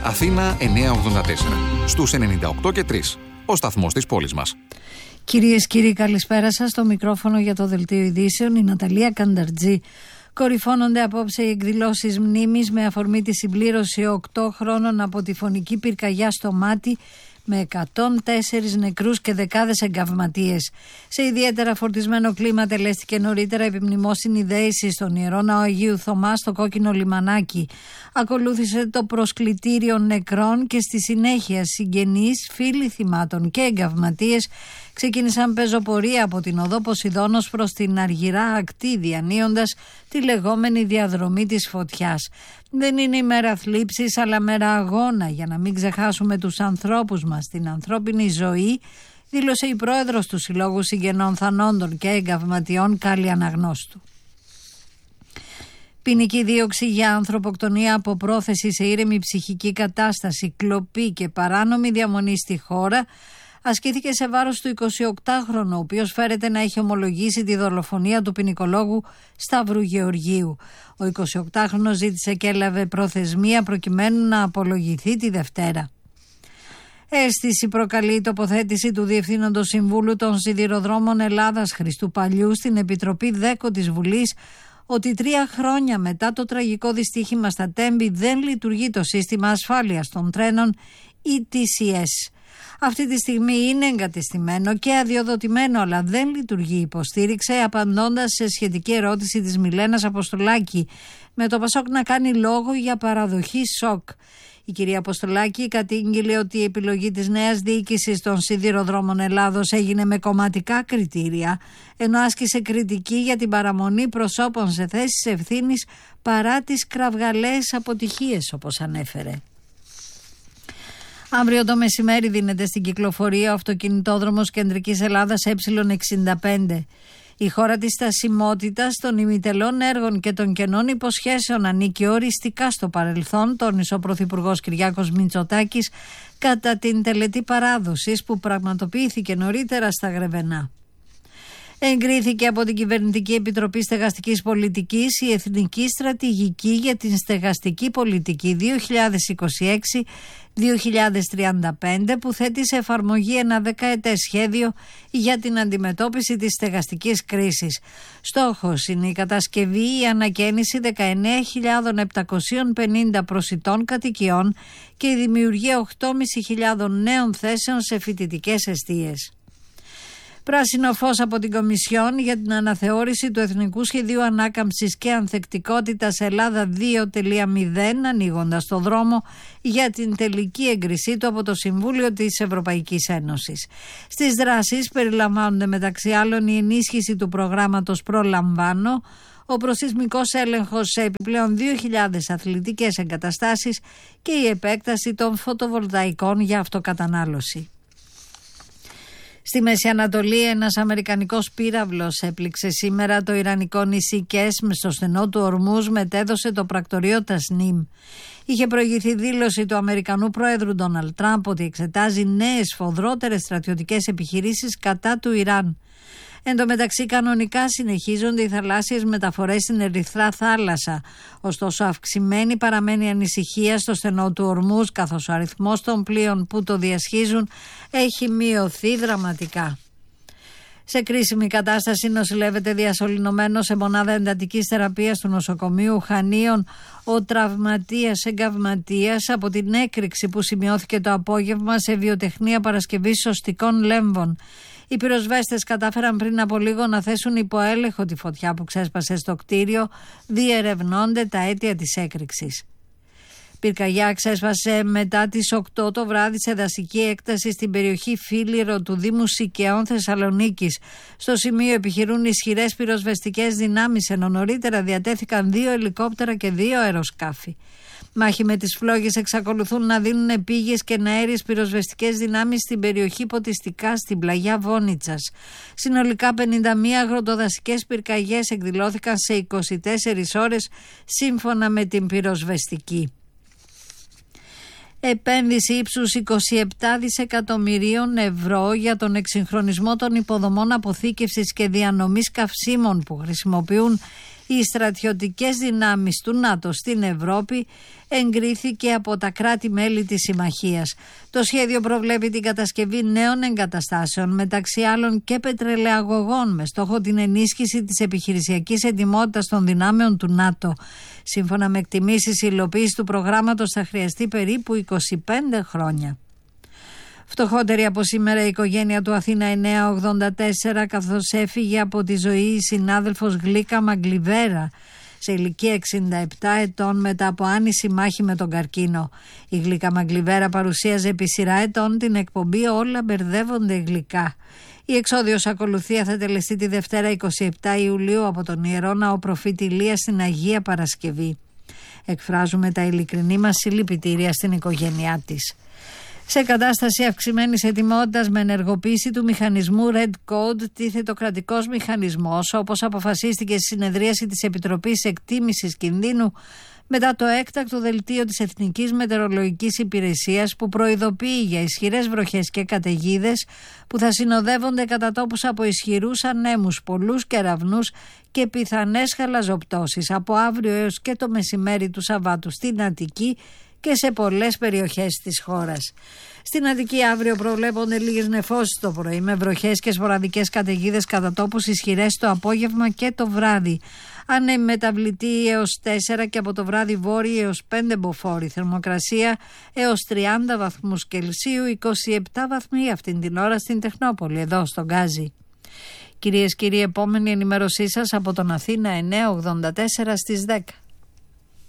Αθήνα 984. Στους 98 και 3. Ο σταθμός της πόλης μας. Κυρίες και κύριοι, καλησπέρα σας. Στο μικρόφωνο για το Δελτίο Ειδήσεων η Ναταλία Κανταρτζή. Κορυφώνονται απόψε οι εκδηλώσεις μνήμης με αφορμή τη συμπλήρωση 8 χρόνων από τη φωνική πυρκαγιά στο Μάτι, με 104 νεκρούς και δεκάδες εγκαυματίες. Σε ιδιαίτερα φορτισμένο κλίμα τελέστηκε νωρίτερα επιμνημόσυνη δέηση στον Ιερό Ναό Αγίου Θωμά στο Κόκκινο Λιμανάκι. Ακολούθησε το προσκλητήριο νεκρών και στη συνέχεια συγγενείς, φίλοι θυμάτων και εγκαυματίες ξεκίνησαν πεζοπορία από την οδό Ποσειδώνος προς την Αργυρά ακτή, διανύοντας τη λεγόμενη διαδρομή της φωτιάς. Δεν είναι η μέρα θλίψης, αλλά μέρα αγώνα για να μην ξεχάσουμε τους ανθρώπους μας, την ανθρώπινη ζωή, δήλωσε η πρόεδρος του Συλλόγου Συγγενών Θανόντων και Εγκαυματιών, Κάλλη Αναγνώστου. Ποινική δίωξη για ανθρωποκτονία από πρόθεση σε ήρεμη ψυχική κατάσταση, κλοπή και παράνομη διαμονή στη χώρα ασκήθηκε σε βάρος του 28χρονου, ο οποίος φέρεται να έχει ομολογήσει τη δολοφονία του ποινικολόγου Σταύρου Γεωργίου. Ο 28χρονος ζήτησε και έλαβε προθεσμία προκειμένου να απολογηθεί τη Δευτέρα. Αίσθηση προκαλεί η τοποθέτηση του Διευθύνοντος Συμβούλου των Σιδηροδρόμων Ελλάδας Χριστού Παλιού στην Επιτροπή ΔΕΚΟ της Βουλής ότι 3 χρόνια μετά το τραγικό δυστύχημα στα Τέμπη δεν λειτουργεί το σύστημα ασφάλειας των τρένων ETCS. Αυτή τη στιγμή είναι εγκατεστημένο και αδειοδοτημένο, αλλά δεν λειτουργεί, υποστήριξε, απαντώντας σε σχετική ερώτηση της Μιλένας Αποστολάκη, με το Πασόκ να κάνει λόγο για παραδοχή σοκ. Η κυρία Αποστολάκη κατήγγειλε ότι η επιλογή της νέας διοίκησης των Σιδηροδρόμων Ελλάδος έγινε με κομματικά κριτήρια, ενώ άσκησε κριτική για την παραμονή προσώπων σε θέσεις ευθύνης παρά τις κραυγαλαίες αποτυχίες, όπως ανέφερε. Αύριο το μεσημέρι δίνεται στην κυκλοφορία ο αυτοκινητόδρομος Κεντρικής Ελλάδας Ε65. Η χώρα της στασιμότητας, των ημιτελών έργων και των κενών υποσχέσεων ανήκει οριστικά στο παρελθόν, τόνισε ο Πρωθυπουργός Κυριάκος Μητσοτάκης κατά την τελετή παράδοσης που πραγματοποιήθηκε νωρίτερα στα Γρεβενά. Εγκρίθηκε από την Κυβερνητική Επιτροπή Στεγαστικής Πολιτικής η Εθνική Στρατηγική για την Στεγαστική Πολιτική 2026-2035 που θέτει σε εφαρμογή ένα 10ετές σχέδιο για την αντιμετώπιση της στεγαστικής κρίσης. Στόχος είναι η κατασκευή ή ανακαίνιση 19.750 προσιτών κατοικιών και η δημιουργία 8.500 νέων θέσεων σε φοιτητικές εστίες. Πράσινο φως από την Κομισιόν για την αναθεώρηση του Εθνικού Σχεδίου Ανάκαμψης και Ανθεκτικότητας Ελλάδα 2.0, ανοίγοντας το δρόμο για την τελική έγκρισή του από το Συμβούλιο της Ευρωπαϊκής Ένωσης. Στις δράσεις περιλαμβάνονται μεταξύ άλλων η ενίσχυση του προγράμματος Προλαμβάνω, ο προσεισμικός έλεγχος σε επιπλέον 2.000 αθλητικές εγκαταστάσεις και η επέκταση των φωτοβολταϊκών για αυτοκατανάλωση. Στη Μέση Ανατολή, ένας αμερικανικός πύραυλος έπληξε σήμερα το ιρανικό νησί Κέσμ στο στενό του Ορμούζ, μετέδωσε το πρακτορείο Τασνίμ. Είχε προηγηθεί δήλωση του Αμερικανού Πρόεδρου Ντόναλντ Τραμπ ότι εξετάζει νέες σφοδρότερες στρατιωτικές επιχειρήσεις κατά του Ιράν. Εν τω μεταξύ, κανονικά συνεχίζονται οι θαλάσσιες μεταφορές στην Ερυθρά Θάλασσα. Ωστόσο, αυξημένη παραμένει η ανησυχία στο στενό του Ορμούζ, καθώς ο αριθμός των πλοίων που το διασχίζουν έχει μειωθεί δραματικά. Σε κρίσιμη κατάσταση νοσηλεύεται διασωληνωμένο σε μονάδα εντατικής θεραπείας του νοσοκομείου Χανίων ο τραυματίας εγκαυματίας από την έκρηξη που σημειώθηκε το απόγευμα σε βιοτεχνία παρασκευής σωστικών λέμβων. Οι πυροσβέστες κατάφεραν πριν από λίγο να θέσουν υπό έλεγχο τη φωτιά που ξέσπασε στο κτίριο, διερευνώνται τα αίτια της έκρηξης. Πυρκαγιά ξέσπασε μετά τις 8 το βράδυ σε δασική έκταση στην περιοχή Φίλιρο του Δήμου Σικαιών Θεσσαλονίκης. Στο σημείο επιχειρούν ισχυρές πυροσβεστικές δυνάμεις, ενώ νωρίτερα διατέθηκαν 2 ελικόπτερα και 2 αεροσκάφη. Μάχη με τις φλόγες εξακολουθούν να δίνουν επίγειες και αέριες πυροσβεστικές δυνάμεις στην περιοχή ποτιστικά στην πλαγιά Βόνιτσας. Συνολικά 51 αγροτοδασικές πυρκαγιές εκδηλώθηκαν σε 24 ώρες σύμφωνα με την πυροσβεστική. Επένδυση ύψους 27 δισεκατομμυρίων ευρώ για τον εξυγχρονισμό των υποδομών αποθήκευσης και διανομής καυσίμων που χρησιμοποιούν οι στρατιωτικές δυνάμεις του ΝΑΤΟ στην Ευρώπη εγκρίθηκε από τα κράτη-μέλη της συμμαχίας. Το σχέδιο προβλέπει την κατασκευή νέων εγκαταστάσεων, μεταξύ άλλων και πετρελαιαγωγών, με στόχο την ενίσχυση της επιχειρησιακής ετοιμότητας των δυνάμεων του ΝΑΤΟ. Σύμφωνα με εκτιμήσεις, η υλοποίηση του προγράμματος θα χρειαστεί περίπου 25 χρόνια. Φτωχότερη από σήμερα η οικογένεια του Αθήνα 984, καθώς έφυγε από τη ζωή η συνάδελφος Γλίκα Μαγκλιβέρα σε ηλικία 67 ετών μετά από άνηση μάχη με τον καρκίνο. Η Γλίκα Μαγκλιβέρα παρουσίαζε επί σειρά ετών την εκπομπή «Όλα μπερδεύονται γλυκά». Η εξόδιος ακολουθία θα τελεστεί τη Δευτέρα 27 Ιουλίου από τον Ιερό Ναό Προφήτη Ηλία στην Αγία Παρασκευή. Εκφράζουμε τα ειλικρινή μας συλληπιτήρια στην οικογένειά της. Σε κατάσταση αυξημένης ετοιμότητας με ενεργοποίηση του μηχανισμού Red Code τίθεται ο κρατικός μηχανισμός, όπως αποφασίστηκε στη συνεδρίαση της Επιτροπής Εκτίμησης Κινδύνου μετά το έκτακτο δελτίο της Εθνικής Μετεωρολογικής Υπηρεσίας που προειδοποιεί για ισχυρές βροχές και καταιγίδες που θα συνοδεύονται κατά τόπους από ισχυρούς ανέμους, πολλούς κεραυνούς και πιθανές χαλαζοπτώσεις από αύριο έως και το μεσημέρι του Σαββάτου στην Αττική και σε πολλές περιοχές της χώρας. Στην Αττική αύριο προβλέπονται λίγες νεφώσεις το πρωί με βροχές και σποραδικές καταιγίδες κατά τόπους ισχυρές το απόγευμα και το βράδυ. Άνεμοι μεταβλητοί έως 4 και από το βράδυ βόρειοι έως 5 μποφόρ. Θερμοκρασία έως 30 βαθμούς Κελσίου, 27 βαθμοί αυτήν την ώρα στην Τεχνόπολη, εδώ στον Γκάζι. Κυρίες και κύριοι, επόμενη ενημέρωσή σας από τον Αθήνα 984 στις 10.